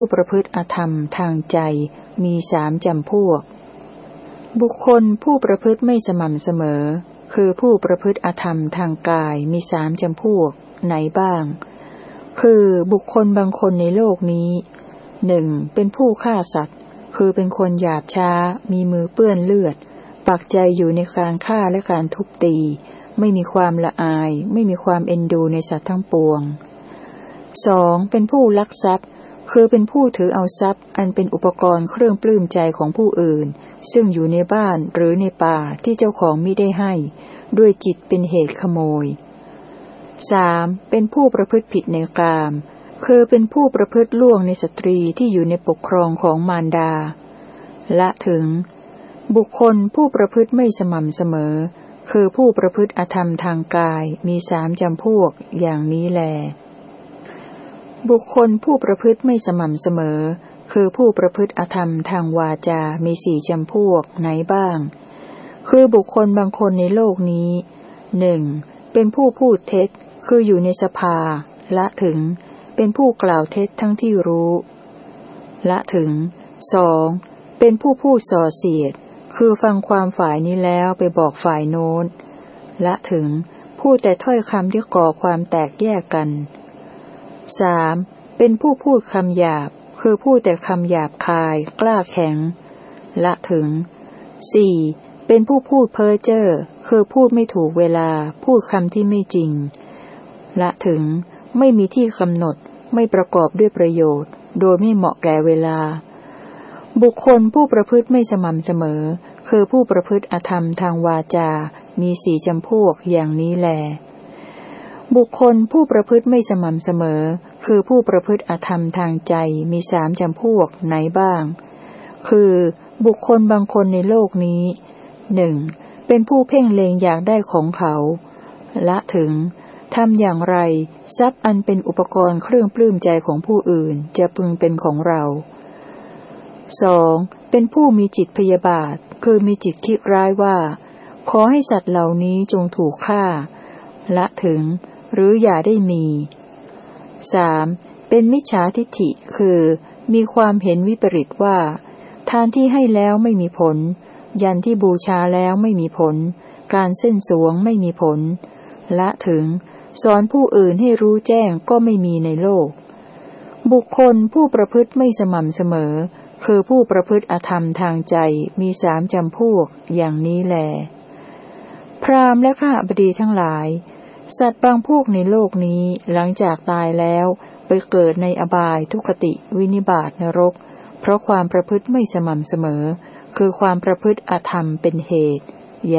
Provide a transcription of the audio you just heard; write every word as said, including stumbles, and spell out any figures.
ผู้ประพฤติอธรรมทางใจมีสามจำพวกบุคคลผู้ประพฤติไม่สม่ำเสมอคือผู้ประพฤติอธรรมทางกายมีสามจำพวกไหนบ้างคือบุคคลบางคนในโลกนี้หนึ่งเป็นผู้ฆ่าสัตว์คือเป็นคนหยาบช้ามีมือเปื้อนเลือดปักใจอยู่ในการฆ่าและการทุบตีไม่มีความละอายไม่มีความเอ็นดูในสัตว์ทั้งปวงสองเป็นผู้ลักทรัพย์คือเป็นผู้ถือเอาทรัพย์อันเป็นอุปกรณ์เครื่องปลื้มใจของผู้อื่นซึ่งอยู่ในบ้านหรือในป่าที่เจ้าของมิได้ให้ด้วยจิตเป็นเหตุขโมยสามเป็นผู้ประพฤติผิดในกามคือเป็นผู้ประพฤติล่วงในสตรีที่อยู่ในปกครองของมารดาละถึงบุคคลผู้ประพฤติไม่สม่ำเสมอคือผู้ประพฤติอธรรมทางกายมีสามจำพวกอย่างนี้แลบุคคลผู้ประพฤติไม่สม่ำเสมอคือผู้ประพฤติอธรรมทางวาจามีสี่จำพวกไหนบ้างคือบุคคลบางคนในโลกนี้หนึ่งเป็นผู้พูดเท็จคืออยู่ในสภาละถึงเป็นผู้กล่าวเท็จทั้งที่รู้ละถึงสองเป็นผู้พูดส่อเสียดคือฟังความฝ่ายนี้แล้วไปบอกฝ่ายโน้นละถึงพูดแต่ถ้อยคำที่ก่อความแตกแยกกันสามเป็นผู้พูดคำหยาบคือพูดแต่คำหยาบคายกล้าแข็งละถึงสี่เป็นผู้พูดเพ้อเจ้อคือพูดไม่ถูกเวลาพูดคำที่ไม่จริงละถึงไม่มีที่กำหนดไม่ประกอบด้วยประโยชน์โดยไม่เหมาะแก่เวลาบุคคลผู้ประพฤติไม่สม่ำเสมอคือผู้ประพฤติอธรรมทางวาจามีสี่จำพวกอย่างนี้แลบุคคลผู้ประพฤติไม่สม่ำเสมอคือผู้ประพฤติอธรรมทางใจมีสามจำพวกไหนบ้างคือบุคคลบางคนในโลกนี้หนึ่งเป็นผู้เพ่งเล็งอยากได้ของเขาละถึงทำอย่างไรทรัพย์อันเป็นอุปกรณ์เครื่องปลื้มใจของผู้อื่นจะพึงเป็นของเราสองเป็นผู้มีจิตพยาบาทคือมีจิตคิดร้ายว่าขอให้สัตว์เหล่านี้จงถูกฆ่าละถึงหรืออย่าได้มีสามเป็นมิจฉาทิฏฐิคือมีความเห็นวิปริตว่าทานที่ให้แล้วไม่มีผลยันที่บูชาแล้วไม่มีผลการเส้นสวงไม่มีผลละถึงสอนผู้อื่นให้รู้แจ้งก็ไม่มีในโลกบุคคลผู้ประพฤติไม่สม่ำเสมอคือผู้ประพฤติอธรรมทางใจมีสามจำพวกอย่างนี้แลพราหมณ์และข้าบดีทั้งหลายสัตว์บางพวกในโลกนี้หลังจากตายแล้วไปเกิดในอบายทุกขติวินิบาตนรกเพราะความประพฤติไม่สม่ำเสมอคือความประพฤติอธรรมเป็นเหตุ